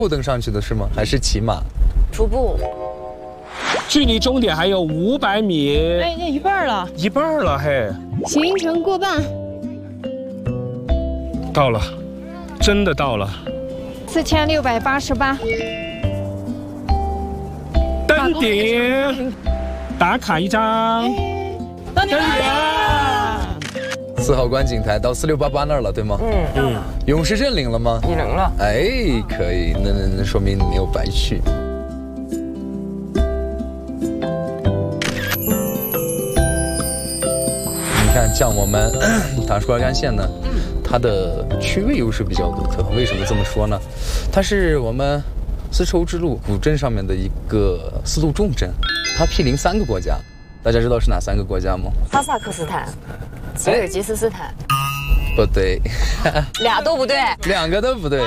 步登上去的是吗？还是骑马？ 徒步。 距离终点还有500米。 哎，那一半了。 一半了，嘿。 行程过半。 到了，真的到了。 4688。 登顶，打卡一张。 登顶。 4号观景台到4688那儿了，对吗？勇士镇领了吗？ 你领了。 哎，可以，那说明你没有白去。你看，像我们塔什库尔干县呢，它的区位优势比较独特。为什么这么说呢？它是我们丝绸之路古镇上面的一个丝路重镇，它毗邻3个国家。大家知道是哪3个国家吗？ 哈萨克斯坦。 吉尔吉斯斯坦， 不对， 俩都不对 ，2个都不对，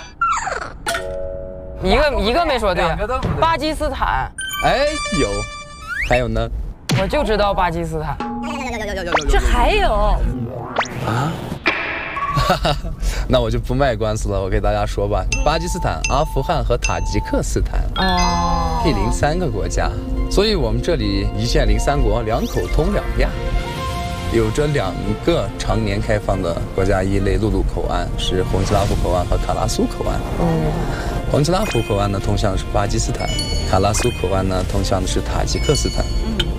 一个没说对， 2个都不对。 巴基斯坦， 哎，有，还有呢？ 我就知道巴基斯坦。 这还有啊？那我就不卖官司了，我给大家说吧，巴基斯坦、阿富汗和塔吉克斯坦毗邻3个国家，所以我们这里一县邻3国，2口通2亚。 有着2个常年开放的国家一类陆路口岸，是洪吉拉夫口岸和卡拉苏口岸。洪吉拉夫口岸呢通向的是巴基斯坦，卡拉苏口岸呢通向的是塔吉克斯坦。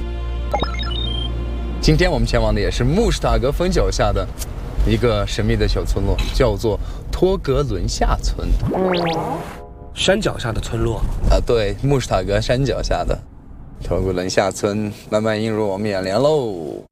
今天我们前往的也是穆什塔格峰脚下的一个神秘的小村落，叫做托格伦下村。 山脚下的村落啊，对，穆什塔格山脚下的托格伦下村，慢慢映入我们眼帘喽。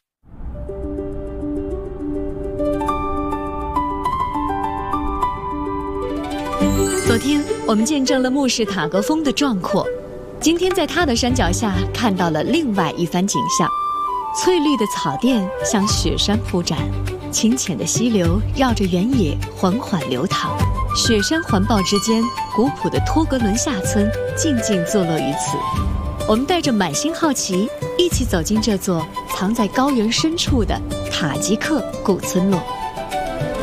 昨天我们见证了穆什塔格峰的壮阔，今天在它的山脚下看到了另外一番景象：翠绿的草甸向雪山铺展，清浅的溪流绕着原野缓缓流淌，雪山环抱之间，古朴的托格伦下村静静坐落于此。我们带着满心好奇，一起走进这座藏在高原深处的塔吉克古村落。